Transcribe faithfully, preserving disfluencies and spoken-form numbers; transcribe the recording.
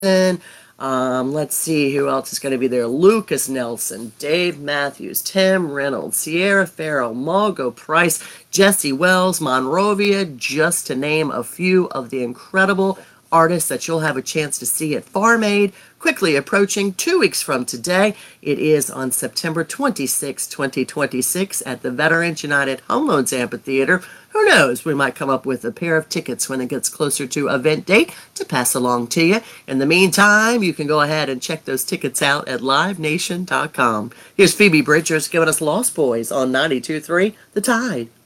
Um, let's see who else is going to be there. Lucas Nelson, Dave Matthews, Tim Reynolds, Sierra Farrell, Margo Price, Jesse Wells, Monrovia, just to name a few of the incredible artists that you'll have a chance to see at Farm Aid, quickly approaching two weeks from today. It is on September twenty-sixth, twenty twenty-six at the Veterans United Home Loans Amphitheater. Who knows, we might come up with a pair of tickets when it gets closer to event date to pass along to you. In the meantime, you can go ahead and check those tickets out at live nation dot com. Here's Phoebe Bridgers giving us Lost Boys on ninety-two point three The Tide.